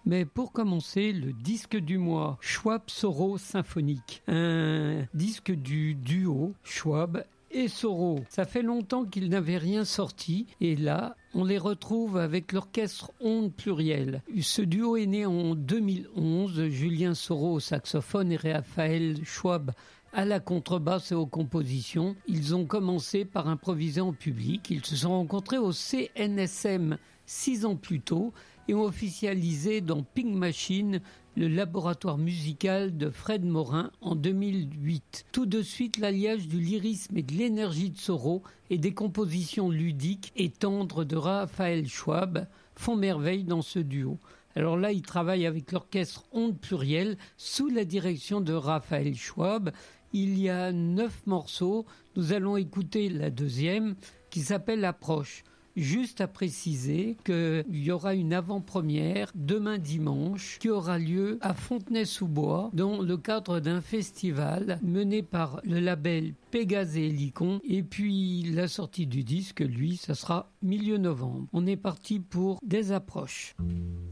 Mais pour commencer, le disque du mois, Schwab Soro Symphonique. Un disque du duo Schwab et Soro. Ça fait longtemps qu'ils n'avaient rien sorti et là, on les retrouve avec l'orchestre Ondes Pluriel. Ce duo est né en 2011, Julien Soro au saxophone et Raphaël Schwab à la contrebasse et aux compositions. Ils ont commencé par improviser en public. Ils se sont rencontrés au CNSM 6 ans plus tôt et ont officialisé dans Pink Machine, le laboratoire musical de Fred Morin en 2008. Tout de suite, l'alliage du lyrisme et de l'énergie de Soro et des compositions ludiques et tendres de Raphaël Schwab font merveille dans ce duo. Alors là, il travaille avec l'orchestre Ondes Pluriel sous la direction de Raphaël Schwab. Il y a 9 morceaux. Nous allons écouter la deuxième qui s'appelle Approche. Juste à préciser qu'il y aura une avant-première demain dimanche qui aura lieu à Fontenay-sous-Bois dans le cadre d'un festival mené par le label Pégase et Helicon. Et puis la sortie du disque, lui, ça sera milieu novembre. On est parti pour des approches.